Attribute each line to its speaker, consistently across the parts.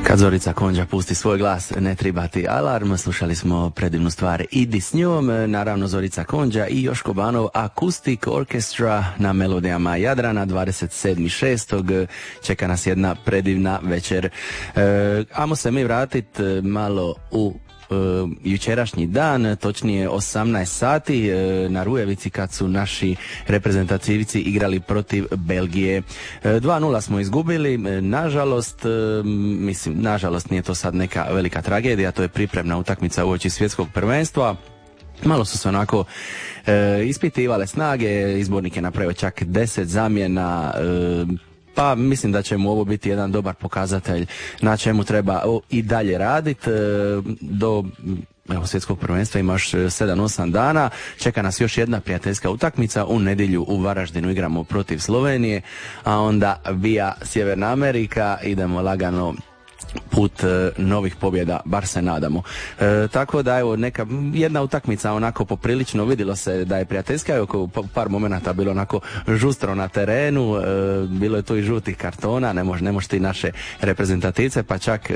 Speaker 1: Kad Zorica Konđa pusti svoj glas, ne tribati alarm. Slušali smo predivnu stvar Idi s njom, naravno Zorica Konđa i Joško Banov Acoustic Orchestra na melodijama Jadrana. 27.6. čeka nas jedna predivna večer. Ajmo se mi vratiti malo u jučerašnji dan, točnije 18 sati na Rujevici kad su naši reprezentativci igrali protiv Belgije. 2:0 smo izgubili, nažalost, nažalost nije to sad neka velika tragedija, to je pripremna utakmica uoči svjetskog prvenstva. Malo su se onako ispitivale snage, izbornik je napravio čak 10 zamjena, pa mislim da će mu ovo biti jedan dobar pokazatelj na čemu treba i dalje raditi. Do svjetskog prvenstva ima još 7-8 dana. Čeka nas još jedna prijateljska utakmica. U nedjelju u Varaždinu igramo protiv Slovenije, a onda via Sjeverna Amerika idemo lagano put novih pobjeda, bar se nadamo. Tako da evo neka jedna utakmica onako poprilično vidjelo se da je prijateljska, oko par momenata bilo onako žustro na terenu, bilo je tu i žutih kartona, ne može ti naše reprezentativce, pa čak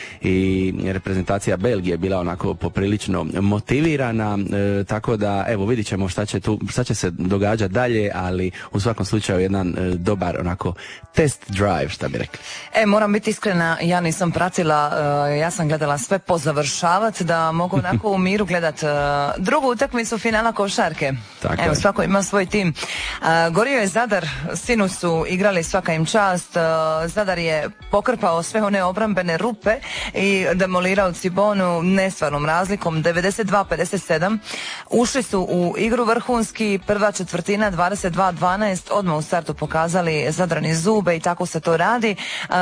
Speaker 1: i reprezentacija Belgije bila onako poprilično motivirana, tako da evo vidit ćemo šta će se događati dalje, ali u svakom slučaju jedan dobar onako test drive, šta bi rekli.
Speaker 2: Moram biti iskrena, ja nisam pratila, ja sam gledala sve pozavršavat da mogu onako u miru gledat drugu utakmicu finala košarke. Evo, svako ima svoj tim. Gorio je Zadar, sinu su igrali, svaka im čast. Zadar je pokrpao sve one obrambene rupe i demolirao Cibonu nestvarnom razlikom 92-57. Ušli su u igru vrhunski, prva četvrtina 22-12, odmah u startu pokazali Zadrani zube i tako se to radi.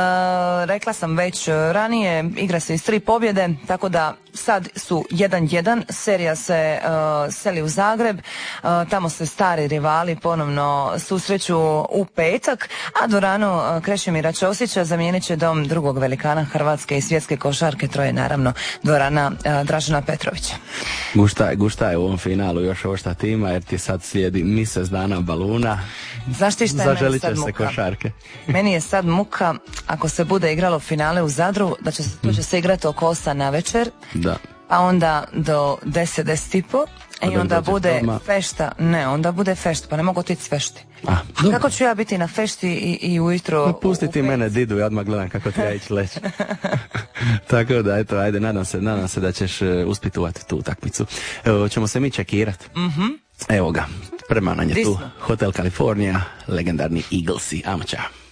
Speaker 2: Rekla sam već ranije, igra se iz 3 pobjede, tako da sad su 1-1, serija se seli u Zagreb, tamo se stari rivali ponovno susreću u petak, a dvoranu Krešimira Ćosića zamijenit će dom drugog velikana Hrvatske i svjetske košarke, to je naravno dvorana Dražena Petrovića.
Speaker 1: Gušta je u ovom finalu još ovo šta ti ima, jer ti sad slijedi mjesec dana baluna.
Speaker 2: Znaš ti šta je meni sad muka?
Speaker 1: Košarke.
Speaker 2: Meni je sad muka, ako se bude igralo finale u Zadru, to će se igrati oko 8 na večer, a onda do 10:30 i onda bude fešta. Ne, onda bude fešta, pa ne mogu otići s fešti. Kako ću ja biti na fešti i ujutro...
Speaker 1: Pusti ti mene, Didu, ja odmah gledam kako ti ja ići leći. Tako da, eto, ajde, nadam se da ćeš uspituvati tu utakmicu. Evo, ćemo se mi čekirati. Evo ga, prema nam je tu Hotel California, legendarni Eaglesi. Ajmo, čao.